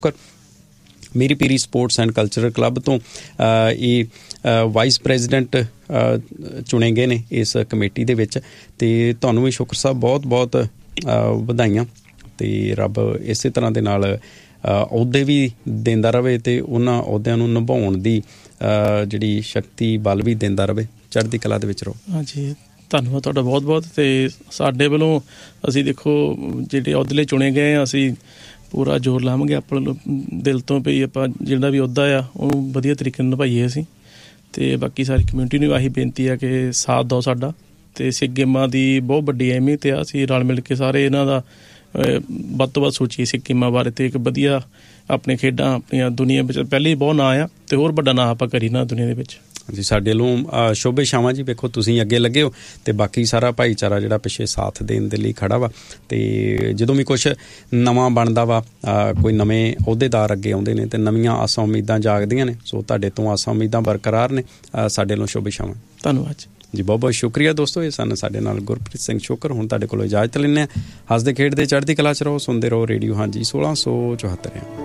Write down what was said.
Miri Piri sports and cultural club ਤੋਂ ਇਹ vice president ਚੁਣੇ ਗਏ ਨੇ ਇਸ ਕਮੇਟੀ ਦੇ ਵਿੱਚ। ਅਤੇ ਤੁਹਾਨੂੰ ਵੀ ਸ਼ੁਕਰ ਸਾਹਿਬ ਬਹੁਤ ਬਹੁਤ ਵਧਾਈਆਂ, ਅਤੇ ਰੱਬ ਇਸੇ ਤਰ੍ਹਾਂ ਦੇ ਨਾਲ ਅਹੁਦੇ ਵੀ ਦਿੰਦਾ ਰਹੇ ਅਤੇ ਉਹਨਾਂ ਅਹੁਦਿਆਂ ਨੂੰ ਨਿਭਾਉਣ ਦੀ ਜਿਹੜੀ ਸ਼ਕਤੀ ਬਲ ਵੀ ਦਿੰਦਾ ਰਹੇ। ਚੜ੍ਹਦੀ ਕਲਾ ਦੇ ਵਿੱਚ ਰਹੋ। ਹਾਂਜੀ, ਧੰਨਵਾਦ ਤੁਹਾਡਾ ਬਹੁਤ ਬਹੁਤ। ਅਤੇ ਸਾਡੇ ਵੱਲੋਂ ਅਸੀਂ ਦੇਖੋ ਜਿਹੜੇ ਅਹੁਦੇ ਚੁਣੇ ਗਏ ਹਾਂ, ਅਸੀਂ ਪੂਰਾ ਜ਼ੋਰ ਲਾਵਾਂਗੇ ਆਪਣੇ ਦਿਲ ਤੋਂ ਵੀ ਆਪਾਂ ਜਿਹੜਾ ਵੀ ਅਹੁਦਾ ਆ ਉਹਨੂੰ ਵਧੀਆ ਤਰੀਕੇ ਨਾਲ ਨਿਭਾਈਏ ਅਸੀਂ। ਅਤੇ ਬਾਕੀ ਸਾਰੀ ਕਮਿਊਨਿਟੀ ਨੂੰ ਆਹੀ ਬੇਨਤੀ ਆ ਕਿ ਸਾਥ ਦਿਓ ਸਾਡਾ। ਅਤੇ ਸਿੱਖ ਗੇਮਾਂ ਦੀ ਬਹੁਤ ਵੱਡੀ ਅਹਿਮੀਅਤ ਆ, ਅਸੀਂ ਰਲ ਮਿਲ ਕੇ ਸਾਰੇ ਇਹਨਾਂ ਦਾ ਵੱਧ ਤੋਂ ਵੱਧ ਸੋਚੀਏ ਸਿੱਖ ਗੇਮਾਂ ਬਾਰੇ। ਅਤੇ ਇੱਕ ਵਧੀਆ ਆਪਣੀਆਂ ਖੇਡਾਂ ਆਪਣੀਆਂ ਦੁਨੀਆ ਵਿੱਚ ਪਹਿਲੇ ਹੀ ਬਹੁਤ ਨਾਂ ਆ ਅਤੇ ਹੋਰ ਵੱਡਾ ਨਾਂ ਆਪਾਂ ਕਰੀ ਨਾ ਦੁਨੀਆ ਦੇ ਵਿੱਚ। ਹਾਂਜੀ, ਸਾਡੇ ਵੱਲੋਂ ਸ਼ੁਭ ਇਛਾਵਾਂ ਜੀ। ਵੇਖੋ ਤੁਸੀਂ ਅੱਗੇ ਲੱਗੇ ਹੋ ਅਤੇ ਬਾਕੀ ਸਾਰਾ ਭਾਈਚਾਰਾ ਜਿਹੜਾ ਪਿੱਛੇ ਸਾਥ ਦੇਣ ਦੇ ਲਈ ਖੜ੍ਹਾ ਵਾ। ਅਤੇ ਜਦੋਂ ਵੀ ਕੁਛ ਨਵਾਂ ਬਣਦਾ ਵਾ, ਕੋਈ ਨਵੇਂ ਅਹੁਦੇਦਾਰ ਅੱਗੇ ਆਉਂਦੇ ਨੇ ਅਤੇ ਨਵੀਆਂ ਆਸਾਂ ਉਮੀਦਾਂ ਜਾਗਦੀਆਂ ਨੇ। ਸੋ ਤੁਹਾਡੇ ਤੋਂ ਆਸਾਂ ਉਮੀਦਾਂ ਬਰਕਰਾਰ ਨੇ। ਸਾਡੇ ਵੱਲੋਂ ਸ਼ੁਭ ਇਛਾਵਾਂ। ਧੰਨਵਾਦ ਜੀ, ਬਹੁਤ ਬਹੁਤ ਸ਼ੁਕਰੀਆ ਦੋਸਤੋ। ਇਹ ਸਨ ਸਾਡੇ ਨਾਲ ਗੁਰਪ੍ਰੀਤ ਸਿੰਘ ਸ਼ੋਕਰ। ਹੁਣ ਤੁਹਾਡੇ ਕੋਲੋਂ ਇਜਾਜ਼ਤ ਲੈਂਦੇ ਹਾਂ। ਹੱਸਦੇ ਖੇਡਦੇ ਚੜ੍ਹਦੀ ਕਲਾ 'ਚ ਰਹੋ, ਸੁਣਦੇ ਰਹੋ ਰੇਡੀਓ ਹਾਂਜੀ 1674।